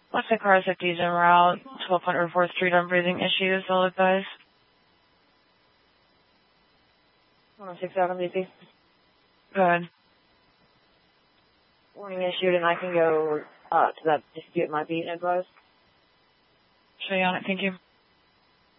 Looks like car 50 is en route, 1200 4th Street on breathing issues, I'll advise. 106 South DC. Good. Warning issued, and I can go to that dispute might be advised. Show you on it, thank you.